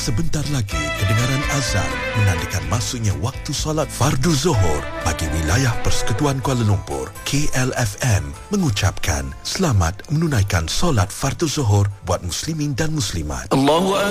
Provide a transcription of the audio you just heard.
Sebentar lagi kedengaran azan menandakan masuknya waktu solat fardu Zuhur bagi wilayah Persekutuan Kuala Lumpur. KLFM mengucapkan selamat menunaikan solat fardu Zuhur buat muslimin dan muslimat. Allahu